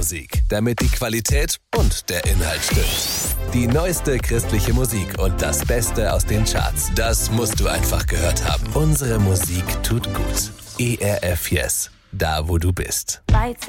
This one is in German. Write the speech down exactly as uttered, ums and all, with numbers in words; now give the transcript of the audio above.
Musik, damit die Qualität und der Inhalt stimmt. Die neueste christliche Musik und das Beste aus den Charts, das musst du einfach gehört haben. Unsere Musik tut gut. E R F Yes, da wo du bist.